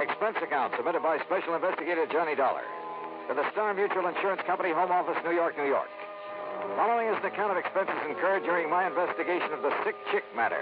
expense account submitted by Special Investigator Johnny Dollar to the Star Mutual Insurance Company, Home Office, New York, New York. Following is an account of expenses incurred during my investigation of the sick chick matter.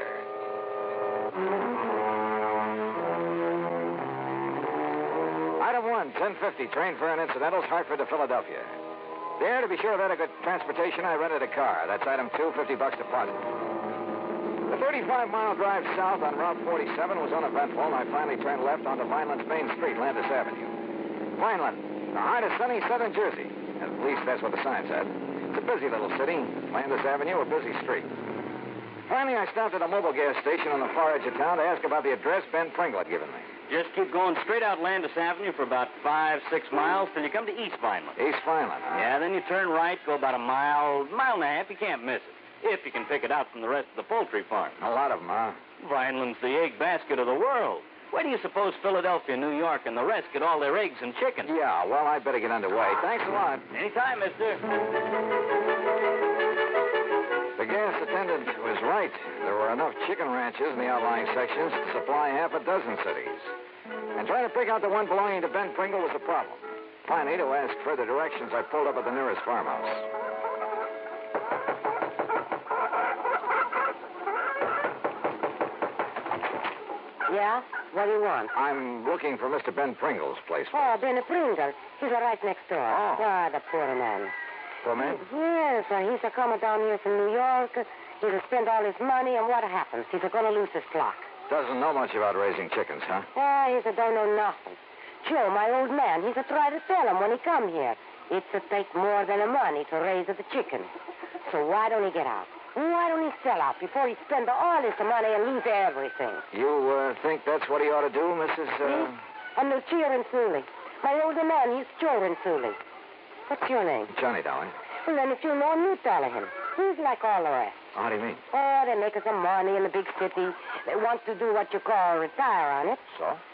Item 1, 1050, train fare and incidentals, Hartford to Philadelphia. There, to be sure of adequate transportation, I rented a car. That's item 2, $50 deposit. The 35-mile drive south on Route 47 was uneventful, and I finally turned left onto Vineland's main street, Landis Avenue. Vineland, the heart of sunny southern Jersey. At least that's what the sign said. It's a busy little city. Landis Avenue, a busy street. Finally, I stopped at a mobile gas station on the far edge of town to ask about the address Ben Pringle had given me. Just keep going straight out Landis Avenue for about 5-6 miles till you come to East Vineland. East Vineland, huh? Yeah, then you turn right, go about a mile and a half. You can't miss it, if you can pick it out from the rest of the poultry farm. A lot of them, huh? Vineland's the egg basket of the world. Where do you suppose Philadelphia, New York, and the rest get all their eggs and chicken? Yeah, well, I'd better get underway. Thanks a lot. Anytime, mister. The gas attendant was right. There were enough chicken ranches in the outlying sections to supply half a dozen cities. And trying to pick out the one belonging to Ben Pringle was a problem. Finally, to ask further directions, I pulled up at the nearest farmhouse. Yeah? What do you want? I'm looking for Mr. Ben Pringle's place. Oh, Ben Pringle. He's right next door. Oh. Ah, the poor man. Poor man? Yes, he's coming down here from New York. He'll spend all his money, and what happens? He's going to lose his flock. Doesn't know much about raising chickens, huh? He don't know nothing. Joe, my old man, he's try to tell him when he come here. It's take more than the money to raise the chicken. So why don't he get out? Why don't he sell out before he spend all his money and lose everything? You think that's what he ought to do, Mrs. I'm Lucia Rinsulli. My older man, he's Joe Rinsulli. What's your name? Johnny, darling. Well, then if you know him, you tell him. He's like all the rest. How do you mean? Oh, they make some money in the big city. They want to do what you call retire on it. So?